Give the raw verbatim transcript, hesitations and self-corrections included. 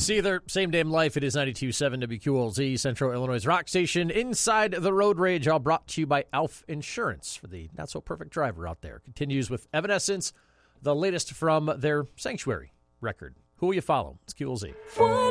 Seether, same damn life. It is ninety-two point seven W Q L Z, Central Illinois' rock station. Inside the Road Rage, all brought to you by Alf Insurance for the not-so-perfect driver out there. Continues with Evanescence, the latest from their Sanctuary record. Who will you follow? It's Q L Z.